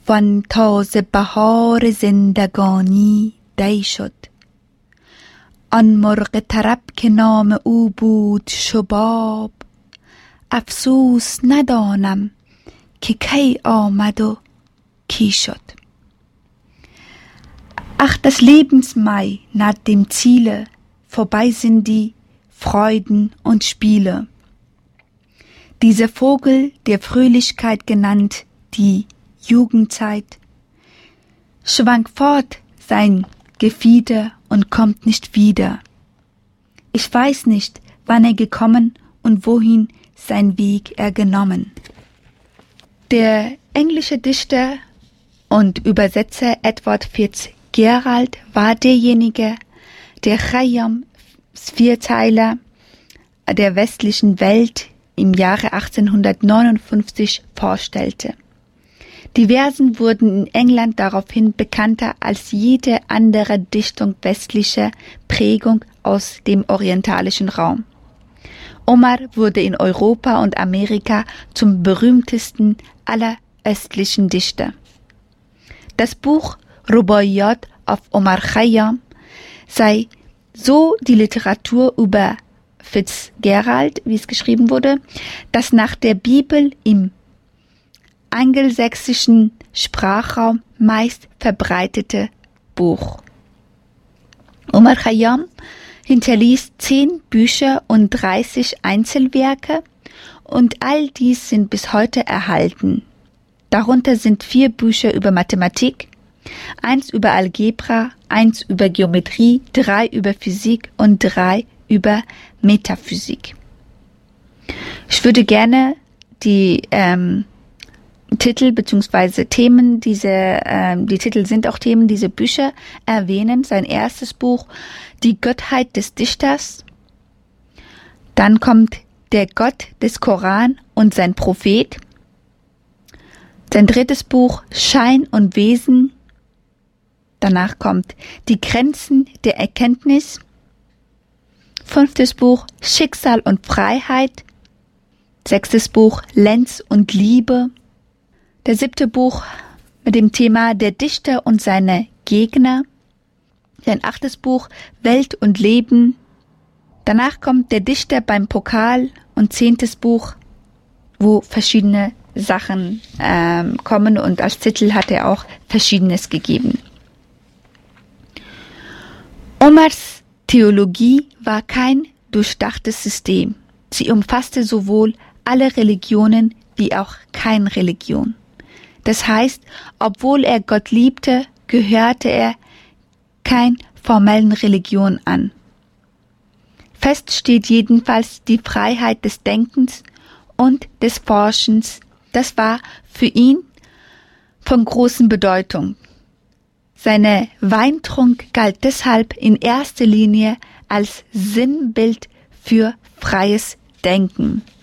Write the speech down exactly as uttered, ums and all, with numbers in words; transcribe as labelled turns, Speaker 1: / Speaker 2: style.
Speaker 1: وان تازه بهار زندگانی دی شد. آن مرغ طرب که نام او بود شباب، افسوس ندانم که کی آمد و کی شد. Ach, das Lebensmai naht dem Ziele, vorbei sind die Freuden und Spiele. Dieser Vogel der Fröhlichkeit genannt, die Jugendzeit, schwankt fort sein Gefieder und kommt nicht wieder. Ich weiß nicht, wann er gekommen und wohin sein Weg er genommen. Der englische Dichter und Übersetzer Edward Fitzgerald war derjenige, der Chayyams Vierteiler der westlichen Welt im Jahre achtzehnhundertneunundfünfzig vorstellte. Die Versen wurden in England daraufhin bekannter als jede andere Dichtung westlicher Prägung aus dem orientalischen Raum. Omar wurde in Europa und Amerika zum berühmtesten aller östlichen Dichter. Das Buch Rubaiyat auf Omar Khayyam sei so die Literatur über Fitzgerald, wie es geschrieben wurde, das nach der Bibel im angelsächsischen Sprachraum meist verbreitete Buch. Omar Khayyam hinterließ zehn Bücher und dreißig Einzelwerke und all dies sind bis heute erhalten. Darunter sind vier Bücher über Mathematik, eins über Algebra, eins über Geometrie, drei über Physik und drei über Metaphysik. Ich würde gerne die ähm, Titel bzw. Themen, diese, ähm, die Titel sind auch Themen dieser Bücher erwähnen. Sein erstes Buch, Die Gottheit des Dichters. Dann kommt der Gott des Koran und sein Prophet. Sein drittes Buch, Schein und Wesen. Danach kommt Die Grenzen der Erkenntnis. Fünftes Buch, Schicksal und Freiheit. Sechstes Buch, Lenz und Liebe. Der siebte Buch mit dem Thema Der Dichter und seine Gegner. Sein achtes Buch, Welt und Leben. Danach kommt Der Dichter beim Pokal und zehntes Buch, wo verschiedene Sachen ähm, kommen und als Titel hat er auch Verschiedenes gegeben. Omars Theologie war kein durchdachtes System. Sie umfasste sowohl alle Religionen wie auch keine Religion. Das heißt, obwohl er Gott liebte, gehörte er keiner formellen Religion an. Fest steht jedenfalls die Freiheit des Denkens und des Forschens. Das war für ihn von großer Bedeutung. Seine Weintrunk galt deshalb in erster Linie als Sinnbild für freies Denken.